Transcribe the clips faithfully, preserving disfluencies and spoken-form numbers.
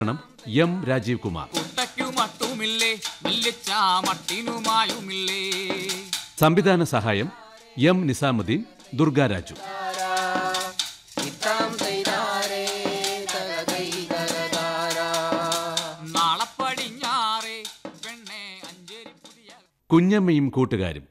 M Rajeev Kumar. സംവിധാന സഹായം M Nizamuddin, Durgaraju. കുഞ്ഞമ്മയും കൂട്ടുകാരും.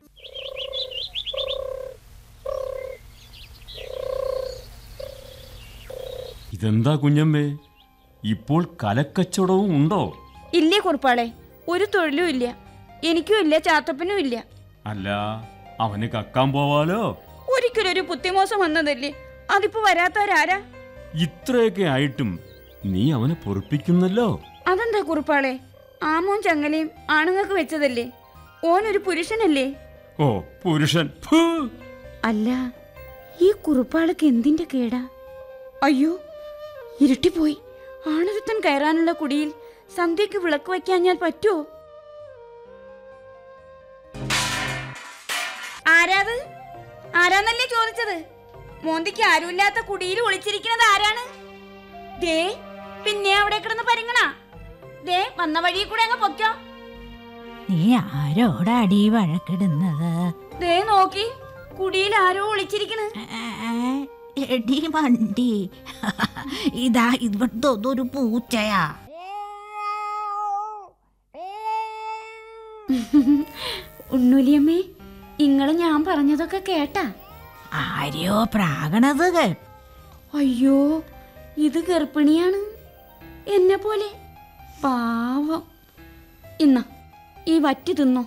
ഇതെന്താ കുഞ്ഞമ്മേ, ഇപ്പോൾ കലക്കച്ചവടവും ഉണ്ടോ? ഇല്ലേ കുറുപ്പാളെ, ഒരു തൊഴിലും ഇല്ല. എനിക്കും ഇല്ല, ചാത്തപ്പനും ഇല്ല. അല്ല, അവന് കക്കാൻ പോവാലോ. ഒരിക്കലൊരു പുത്തിമോസം വന്നതല്ലേ, അതിപ്പോ വരാത്തവരാരാ? ഇത്രയൊക്കെ ആയിട്ടും നീ അവനെ പൊറുപ്പിക്കുന്നല്ലോ. അതെന്താ കുറുപ്പാളെ, ആമോൻ ചങ്ങലയും ആണുങ്ങൾക്ക് വെച്ചതല്ലേ. ഓനൊരു പുരുഷനല്ലേ. ഓ പുരുഷൻ. അല്ല, ഈ കുറുപ്പാൾക്ക് എന്തിന്റെ കേടാ? അയ്യോ, ഇരുട്ടിപ്പോയി. ആണൊരുത്തൻ കയറാനുള്ള കുടിയിൽ സന്ധ്യക്ക് വിളക്ക് വയ്ക്കാൻ ഞാൻ പറ്റുമോ? ആരാത്? ആരാന്നല്ലേ ചോദിച്ചത്? മോന്തിക്ക് ആരുമില്ലാത്ത കുടിയിൽ ഒളിച്ചിരിക്കുന്നത് ആരാണ്? ദേ, പിന്നെ അവിടെ കിടന്ന് പരിങ്ങണ. ദേ, വന്ന വഴി കൂടെ അങ്ങ് പൊക്കോ. നീ ആരോടാടി വഴക്കിടുന്നത്? ദേ നോക്കി, കുടിയിൽ ആരോ ഒളിച്ചിരിക്കണ്. എടി വണ്ടി, ഇതാ ഇവിടുത്തെ ഒരു പൂച്ചയാ. ഉണ്ണുലിയമ്മേ, ഇങ്ങള് ഞാൻ പറഞ്ഞതൊക്കെ കേട്ടാ? ആരെയോ പ്രാകണത് കേട്ട്. അയ്യോ, ഇത് ഗർഭിണിയാണ്, എന്നെ പോലെ. പാവം. ഇന്ന ഈ വറ്റി തിന്നോ.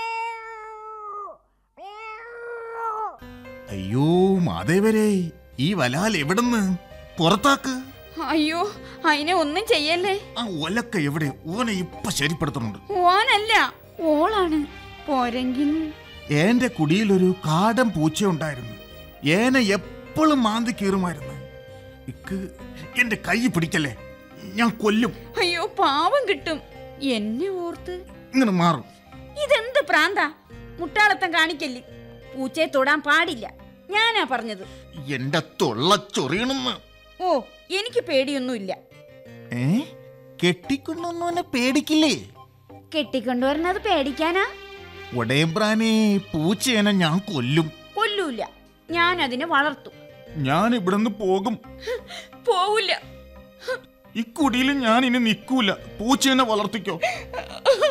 അയ്യോ മാധവരെ, ഈ വലാൽ എവിടുന്ന് പുറത്താക്ക്. അയ്യോ, അതിനെ ഒന്നും ചെയ്യല്ലേ. ആ ഒലക്ക എവിടെ? ഓനെ ഇപ്പൊ ശരിപ്പെടുത്തുന്നുണ്ട്. ഓനല്ല, ഓളാണ്. പോരെങ്കിൽ എന്റെ കുടിയിലൊരു കാടൻ പൂച്ച ഉണ്ടായിരുന്നു. ഏനെ എപ്പോഴും മാന്തി കീറുമായിരുന്നു. ഇക്ക് എന്റെ കൈ പിടിക്കല്ലേ, ഞാൻ കൊല്ലും. അയ്യോ, പാവം കിട്ടും. എന്നെ ഓർത്ത് ഇങ്ങനെ മാറും. ഇതെന്ത് പ്രാന്താ? മുട്ടാളത്തം കാണിക്കല്ലേ. പൂച്ചയെ തൊടാൻ പാടില്ല, ഞാനാ പറഞ്ഞത്. എന്റെ തൊള്ള ചൊറിയണെന്ന്. ഓ, എനിക്ക് പേടിയൊന്നുമില്ല. ഏ കെട്ടിക്കൊണ്ടൊന്നും പേടിക്കില്ലേ? കെട്ടിക്കൊണ്ടുവരുന്നത് പേടിക്കാനാ? ഒടേബ്രാനെ, പൂച്ചേനെ ഞാൻ കൊല്ലും. കൊല്ലൂല, ഞാൻ അതിനെ വളർത്തും. ഞാൻ ഇവിടുന്ന് പോകും. പോവില്ല. ഈ കുടിയിൽ ഞാൻ ഇനി നിൽക്കൂല. പൂച്ചേനെ വളർത്തിക്കോ.